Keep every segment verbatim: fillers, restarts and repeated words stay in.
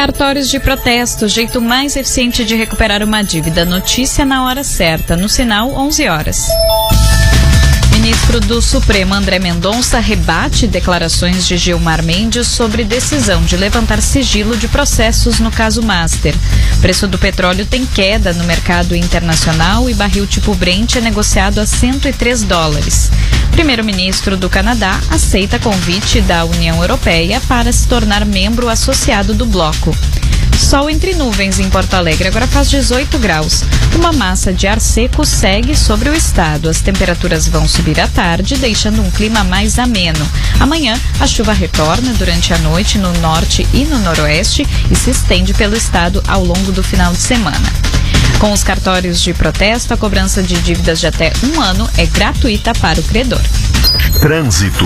Cartórios de protesto, jeito mais eficiente de recuperar uma dívida. Notícia na hora certa, no sinal onze horas. Ministro do Supremo André Mendonça rebate declarações de Gilmar Mendes sobre decisão de levantar sigilo de processos no caso Master. Preço do petróleo tem queda no mercado internacional e barril tipo Brent é negociado a cento e três dólares. Primeiro-ministro do Canadá aceita convite da União Europeia para se tornar membro associado do bloco. Sol entre nuvens em Porto Alegre, agora faz dezoito graus. Uma massa de ar seco segue sobre o estado. As temperaturas vão subir à tarde, deixando um clima mais ameno. Amanhã, a chuva retorna durante a noite no norte e no noroeste e se estende pelo estado ao longo do final de semana. Com os cartórios de protesto, a cobrança de dívidas de até um ano é gratuita para o credor. Trânsito.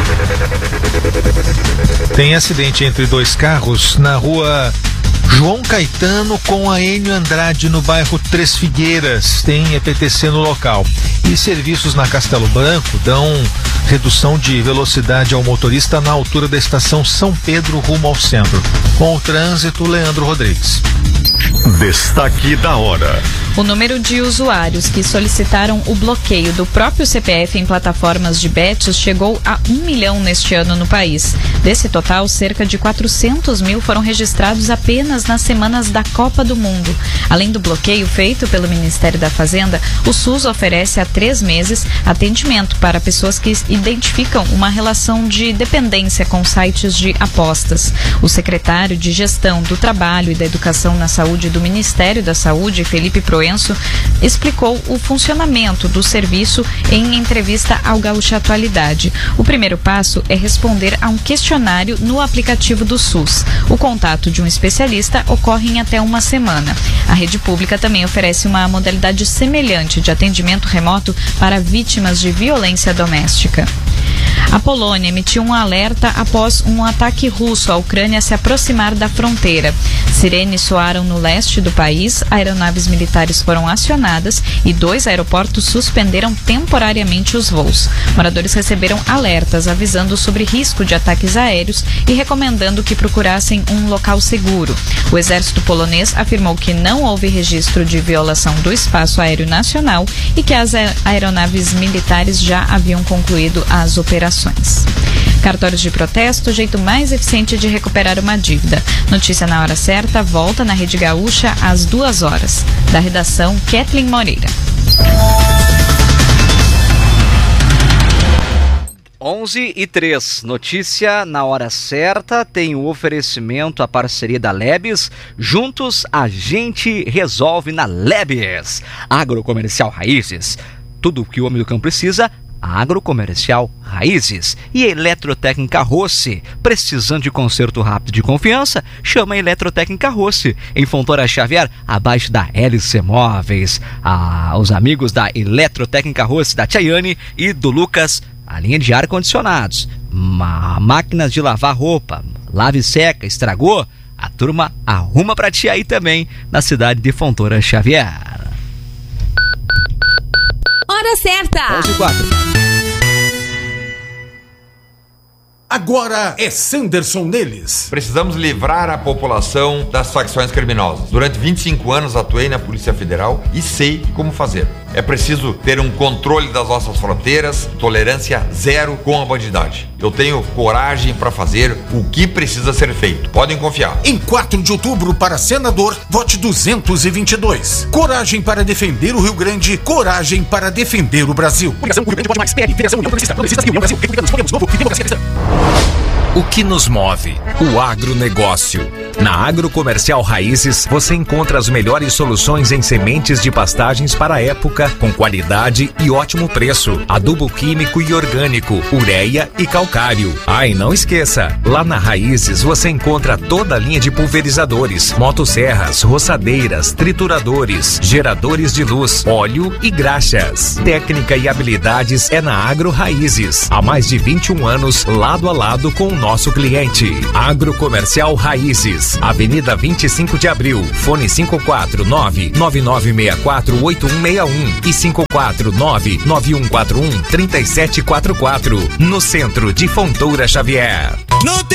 Tem acidente entre dois carros na rua João Caetano com a Enio Andrade no bairro Três Figueiras. Tem E P T C no local. E serviços na Castelo Branco dão redução de velocidade ao motorista na altura da estação São Pedro rumo ao centro. Com o trânsito, Leandro Rodrigues. Destaque da hora. O número de usuários que solicitaram o bloqueio do próprio C P F em plataformas de bets chegou a um milhão neste ano no país. Desse total, cerca de quatrocentos mil foram registrados apenas nas semanas da Copa do Mundo. Além do bloqueio feito pelo Ministério da Fazenda, o SUS oferece há três meses atendimento para pessoas que identificam uma relação de dependência com sites de apostas. O secretário de Gestão do Trabalho e da Educação na Saúde do Ministério da Saúde, Felipe Proenço, explicou o funcionamento do serviço em entrevista ao Gaúcha Atualidade. O primeiro passo é responder a um questionário no aplicativo do SUS. O contato de um especialista ocorre em até uma semana. A rede pública também oferece uma modalidade semelhante de atendimento remoto para vítimas de violência doméstica. A Polônia emitiu um alerta após um ataque russo à Ucrânia se aproximar da fronteira. Sirenes soaram no leste do país, aeronaves militares foram acionadas e dois aeroportos suspenderam temporariamente os voos. Moradores receberam alertas avisando sobre risco de ataques aéreos e recomendando que procurassem um local seguro. O exército polonês afirmou que não houve registro de violação do espaço aéreo nacional e que as aeronaves militares já haviam concluído as operações. Cartórios de protesto, jeito mais eficiente de recuperar uma dívida. Notícia na hora certa, volta na Rede Gaúcha às duas horas. Da redação, Kathleen Moreira. onze e três, notícia na hora certa, tem o oferecimento, a parceria da Lebes. Juntos a gente resolve na Lebes. Agrocomercial Raízes, tudo o que o homem do campo precisa. Agrocomercial Raízes e Eletrotécnica Rossi. Precisando de conserto rápido e de confiança? Chama a Eletrotécnica Rossi. Em Fontoura Xavier, abaixo da L C Móveis. Ah, os amigos da Eletrotécnica Rossi, da Tiane e do Lucas, a linha de ar-condicionados. Ma- máquinas de lavar roupa, lave e seca, estragou? A turma arruma pra ti aí também, na cidade de Fontoura Xavier. Hora certa! onze e quatro. Agora é Sanderson neles. Precisamos livrar a população das facções criminosas. Durante vinte e cinco anos atuei na Polícia Federal e sei como fazer. É preciso ter um controle das nossas fronteiras, tolerância zero com a bandidagem. Eu tenho coragem para fazer o que precisa ser feito. Podem confiar. Em quatro de outubro, para senador, vote duzentos e vinte e dois. Coragem para defender o Rio Grande, coragem para defender o Brasil. Coligação Rio Grande Pode Mais, P L, Federação União Progressista, Progressistas e União Brasil, Republicanos, Podemos Novo e Democracia Cristã. O que nos move? O agronegócio. Na Agrocomercial Raízes, você encontra as melhores soluções em sementes de pastagens para a época, com qualidade e ótimo preço. Adubo químico e orgânico, ureia e calcário. Ah, e não esqueça, lá na Raízes você encontra toda a linha de pulverizadores, motosserras, roçadeiras, trituradores, geradores de luz, óleo e graxas. Técnica e habilidades é na Agro Raízes. Há mais de vinte e um anos, lado a lado com o nosso cliente. Agrocomercial Raízes, Avenida vinte e cinco de abril, fone cinco quatro nove, nove nove seis quatro, oito um seis um e cinco quatro nove, nove um quatro um, três sete quatro quatro, no centro de Fontoura Xavier.